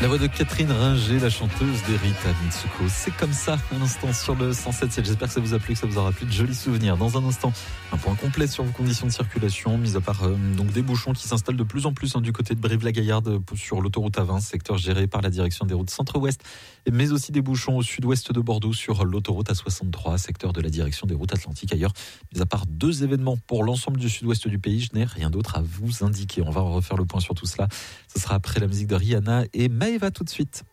La voix de Catherine Ringer, la chanteuse d'Erita Mitsuko. C'est comme ça, un instant sur le 107.7. J'espère que ça vous a plu, que ça vous aura plu de jolis souvenirs. Dans un instant, un point complet sur vos conditions de circulation, mis à part donc des bouchons qui s'installent de plus en plus du côté de Brive-la-Gaillarde sur l'autoroute A20, secteur géré par la direction des routes centre-ouest, mais aussi des bouchons au sud-ouest de Bordeaux sur l'autoroute A63, secteur de la direction des routes atlantiques. Ailleurs, mis à part 2 événements pour l'ensemble du sud-ouest du pays, je n'ai rien d'autre à vous indiquer. On va refaire le point sur tout cela. Ce sera après la musique de Rihanna et Maëva tout de suite.